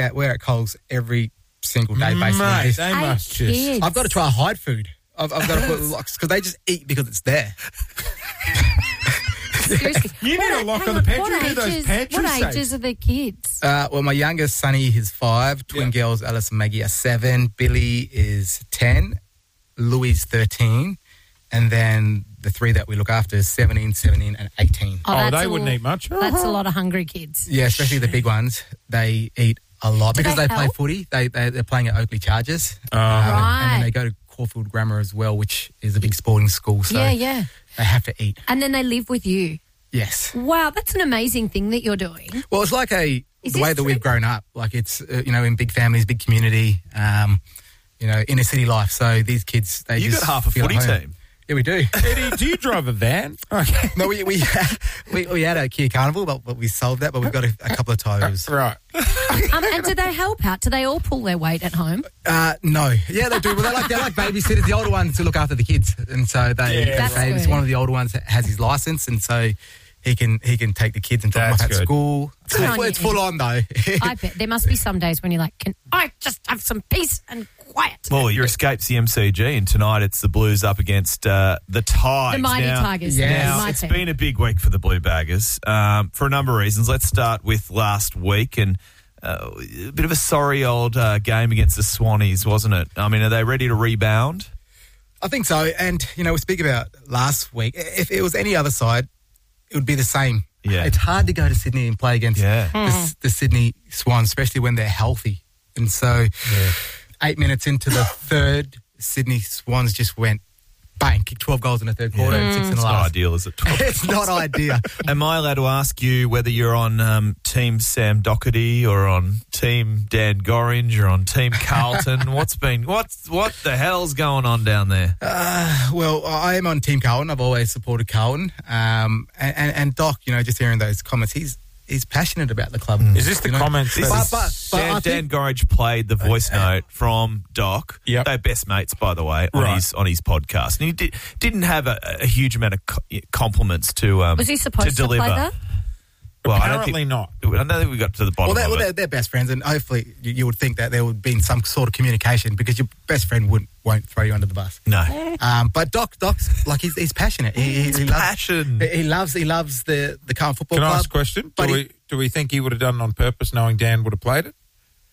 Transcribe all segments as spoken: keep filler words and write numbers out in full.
we're, we're at Coles every single day, basically. Mate, This- they Eight must kids. just... I've got to try hide food. I've, I've got to put locks because they just eat because it's there. Seriously. You need What a lock hang on the pantry. What You need those ages, pantry what safes. ages are the kids? Uh, well, my youngest, Sonny, is five. Twin Yeah. girls, Alice and Maggie, are seven. Billy is ten. Louis is thirteen. And then the three that we look after is seventeen, seventeen, and eighteen. Oh, that's they a wouldn't lot- eat much. That's a lot of hungry kids. Yeah, especially the big ones. They eat a lot because they they, play help? footy. They, they, they're playing at Oakley Chargers. Oh. Um, And Right. then they go to Caulfield Grammar as well, which is a big sporting school. So Yeah, yeah. they have to eat. And then they live with you. Yes. Wow, that's an amazing thing that you're doing. Well, it's like a Is the way this that we've true? grown up. Like it's uh, you know in big families, big community, um, you know inner city life. So these kids they You just got half a feel footy at home. team. Yeah, we do. Eddie, do you drive a van? Okay. No, we we, we we had a Kia Carnival, but, but we sold that. But we've got a, a couple of Toyotas. Right. Um, and do they help out? Do they all pull their weight at home? Uh, no, yeah, they do. Well, they're like they're like babysitters. The older ones to look after the kids, and so they. Yeah, they That's say it's good. one of the older ones that has his license, and so he can he can take the kids and drop them off That's at good. school. It's, Good on full- it's you, full on though. I bet there must be some days when you're like, can I just have some peace and quiet? Well, you escaped the M C G, and tonight it's the Blues up against uh, the Tigers. The Mighty now, Tigers. yeah. Yeah, Now, my it's team. been a big week for the Blue Baggers um, for a number of reasons. Let's start with last week and uh, a bit of a sorry old uh, game against the Swannies, wasn't it? I mean, are they ready to rebound? I think so. And, you know, we speak about last week. If it was any other side, it would be the same. Yeah. It's hard to go to Sydney and play against Yeah. the, the Sydney Swans, especially when they're healthy. And so eight minutes into the third, Sydney Swans just went bang, kicked twelve goals in the third quarter and six in the It's not last. ideal, is it? It's not ideal. Am I allowed to ask you whether you're on um, Team Sam Doherty or on Team Dan Gorringe or on Team Carlton? What's been what's what the hell's going on down there? Uh, well, I am on Team Carlton. I've always supported Carlton. Um, and, and, and Doc, you know, just hearing those comments, he's he's passionate about the club. Is this the you know? comments This that But- but- is but Dan, I Dan think- Gorringe played the voice note from Doc. Yep. They're best mates, by the way, on Right. his on his podcast. And he did, didn't have a, a huge amount of co- compliments to um, Was he supposed to, deliver. play that? Well, Apparently I don't not. think, I don't think we got to the bottom Well, they're, of well it. they're, they're best friends, and hopefully you, you would think that there would have been some sort of communication because your best friend wouldn't won't throw you under the bus. No. Um, but Doc, Doc's like he's, he's passionate. He, he, he loves, Passion. he loves he loves the the Carlton Football Can I Club. ask a question? But Do he- we, do we think he would have done it on purpose knowing Dan would have played it?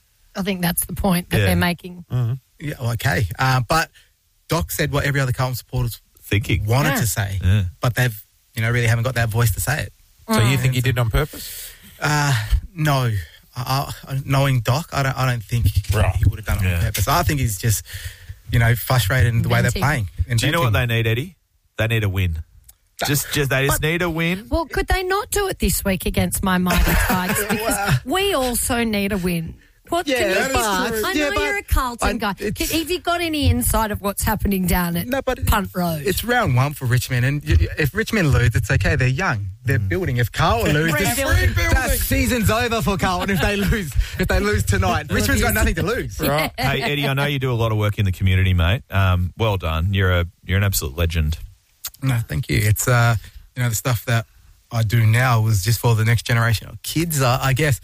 I think that's the point that Yeah. they're making. Yeah, okay. Um, but Doc said what every other Carlton supporters Thinking. wanted Yeah. to say, Yeah. but they've you know really haven't got that voice to say it. So you think he did it on purpose? Uh, no, I, I, knowing Doc, I don't. I don't think Right. he would have done it Yeah. on purpose. I think he's just, you know, frustrated in the way they're Inventing. playing. Do you know what Inventing. they need, Eddie? They need a win. Just, just they just need a win. Well, could they not do it this week against my Mighty Tigers? Because we also need a win. What Yeah, can you that is give- true. I Yeah, know but you're a Carlton I- guy. it's- Can, have you got any insight of what's happening down at No, but Punt Road? It's round one for Richmond, and y- y- if Richmond lose, it's okay. They're young. They're building. If Carlton lose, this- Rebuilding. that season's over for Carlton. If they lose, if they lose tonight, Richmond's got nothing to lose. Right. Hey, Eddie, I know you do a lot of work in the community, mate. Um, well done. You're a you're an absolute legend. No, thank you. It's uh, you know, the stuff that I do now was just for the next generation of kids. Uh, I guess.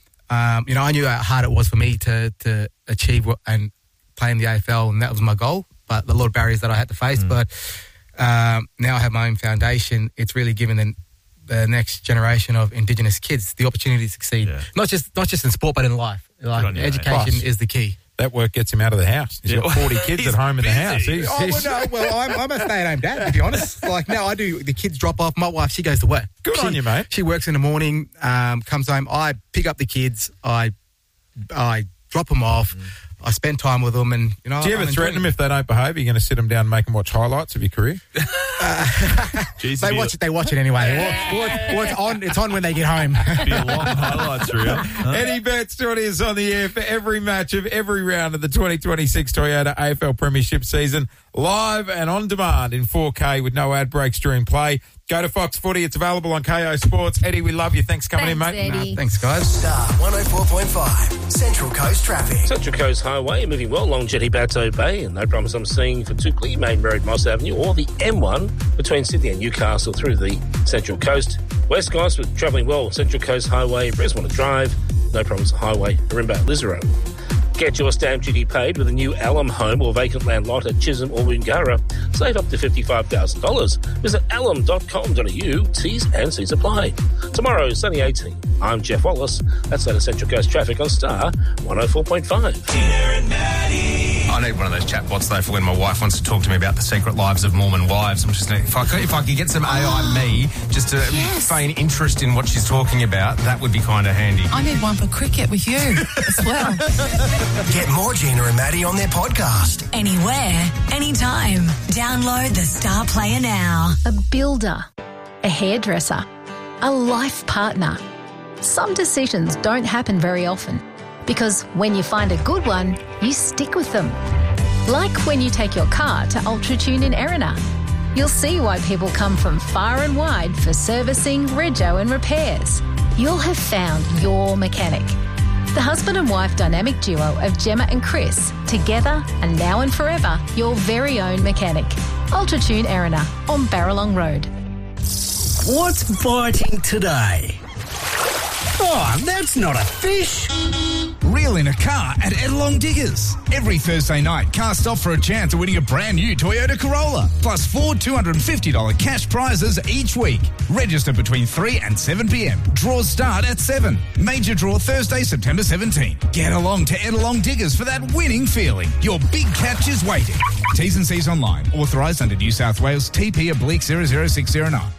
Um, you know, I knew how hard it was for me to to achieve what, and play in the A F L, and that was my goal. But the lot of barriers that I had to face. But um, now I have my own foundation. It's really given the, the next generation of Indigenous kids the opportunity to succeed. Yeah. Not just not just in sport, but in life. Like on you, mate. education Plus. is the key. That work gets him out of the house. He's Yeah. got forty kids He's at home in the busy. house. He's, Oh, well, he's- no, well, I'm, I'm a stay-at-home dad, to be honest. Like, now I do, the kids drop off. My wife, she goes to work. Good She- on you, mate. She works in the morning, um, comes home. I pick up the kids. I I drop them off. I spend time with them. And, you know, Do you ever I'm threaten them enjoying if they don't behave? Are you going to sit them down and make them watch highlights of your career? Jeez, They it'd watch it. They watch it anyway. Well, well, it's, well, it's on. It's on when they get home. be, be a long highlights reel. Huh? Eddie Betts joining us on the air for every match of every round of the twenty twenty-six Toyota A F L Premiership season, live and on demand in four K with no ad breaks during play. Go to Fox Footy. It's available on K O Sports. Eddie, we love you. Thanks for coming Thanks, in, mate. Eddie. Thanks, guys. Star one oh four point five, Central Coast Traffic. Central Coast Highway moving well along Jetty Bateau Bay, and no problems I'm seeing for Tukley, Main Road, Moss Avenue, or the M one between Sydney and Newcastle through the Central Coast. West guys, we're travelling well Central Coast Highway, Breswater Drive, No Promise Highway, Marimba, Lisero. Get your stamp duty paid with a new Alum home or vacant land lot at Chisholm or Woongarra. Save up to fifty-five thousand dollars. Visit alum dot com dot a u. T's and C's apply. Tomorrow, Sunny eighteen. I'm Jeff Wallace. That's out of Central Coast Traffic on Star one oh four point five. I need one of those chatbots, though, for when my wife wants to talk to me about the secret lives of Mormon wives. I'm just if I could, if I could get some A I me just to Yes. feign interest in what she's talking about, that would be kind of handy. I need one for cricket with you as well. Get more Gina and Maddie on their podcast. Anywhere, anytime. Download the Star Player now. A builder, a hairdresser, a life partner. Some decisions don't happen very often because when you find a good one, you stick with them. Like when you take your car to UltraTune in Erina. You'll see why people come from far and wide for servicing, rego and repairs. You'll have found your mechanic. The husband and wife dynamic duo of Gemma and Chris, together and now and forever, your very own mechanic. UltraTune Erina on Barralong Road. What's biting today? Oh, that's not a fish. Reel in a car at Edelong Diggers. Every Thursday night, cars stop for a chance of winning a brand new Toyota Corolla. Plus four two hundred fifty dollars cash prizes each week. Register between three and seven p.m. Draws start at seven. Major draw Thursday, September seventeenth. Get along to Edelong Diggers for that winning feeling. Your big catch is waiting. T's and C's online. Authorised under New South Wales T P oblique zero zero six zero nine.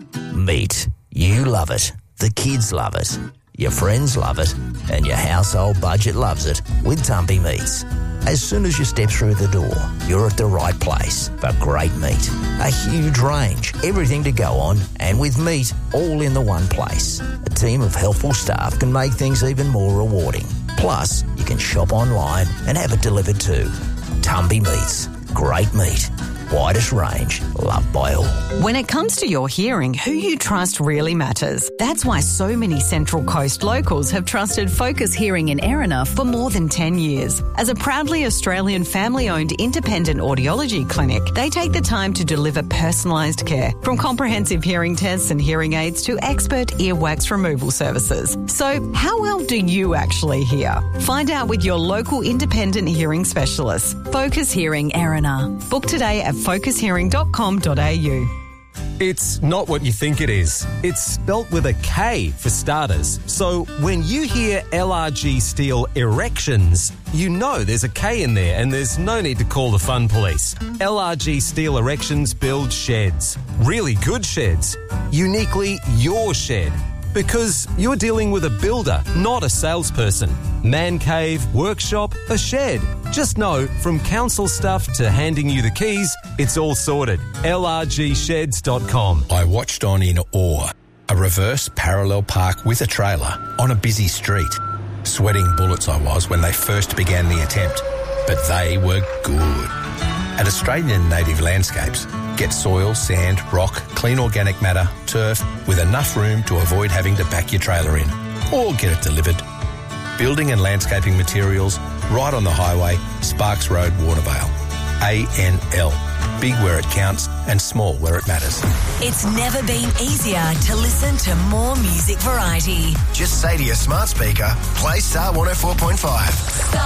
Meat. You love it. The kids love it. Your friends love it. And your household budget loves it with Tumpy Meats. As soon as you step through the door, you're at the right place for great meat. A huge range, everything to go on, and with meat all in the one place. A team of helpful staff can make things even more rewarding. Plus, you can shop online and have it delivered too. Tumpy Meats. Great meat. Widest range, loved by all. When it comes to your hearing, who you trust really matters. That's why so many Central Coast locals have trusted Focus Hearing in Erina for more than ten years. As a proudly Australian family-owned independent audiology clinic, they take the time to deliver personalised care, from comprehensive hearing tests and hearing aids to expert earwax removal services. So how well do you actually hear? Find out with your local independent hearing specialist. Focus Hearing Erina. Book today at focus hearing dot com dot a u. It's not what you think it is. It's spelt with a K for starters. So when you hear L R G Steel Erections, you know there's a K in there and there's no need to call the fun police. L R G Steel Erections build sheds. Really good sheds. Uniquely your shed. Because you're dealing with a builder, not a salesperson. Man cave, workshop, a shed. Just know, from council stuff to handing you the keys, it's all sorted. L R G sheds dot com. I watched on in awe. A reverse parallel park with a trailer on a busy street. Sweating bullets I was when they first began the attempt. But they were good. At Australian Native Landscapes, get soil, sand, rock, clean organic matter, turf, with enough room to avoid having to back your trailer in. Or get it delivered. Building and landscaping materials, right on the highway, Sparks Road, Watervale. A N L. Big where it counts and small where it matters. It's never been easier to listen to more music variety. Just say to your smart speaker, play Star one oh four point five.